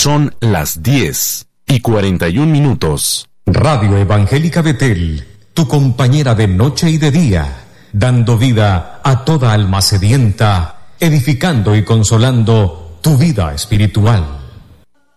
Son las 10:41. Radio Evangélica Betel, tu compañera de noche y de día, dando vida a toda alma sedienta, edificando y consolando tu vida espiritual.